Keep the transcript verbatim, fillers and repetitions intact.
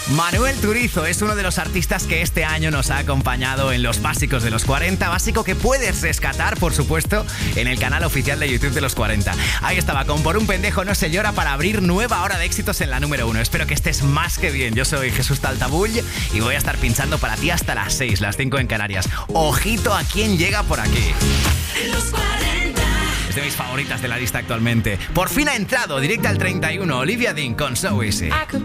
Manuel Turizo es uno de los artistas que este año nos ha acompañado en los básicos de los cuarenta, básico que puedes rescatar, por supuesto, en el canal oficial de YouTube de los cuarenta. Ahí estaba, con Por un pendejo no se llora, para abrir nueva hora de éxitos en la número uno. Espero que estés más que bien. Yo soy Jesús Taltabull y voy a estar pinchando para ti hasta las seis, las cinco en Canarias. Ojito a quién llega por aquí. Los cuarenta. Es de mis favoritas de la lista actualmente. Por fin ha entrado directa al treinta y uno, Olivia Dean con So Easy. I could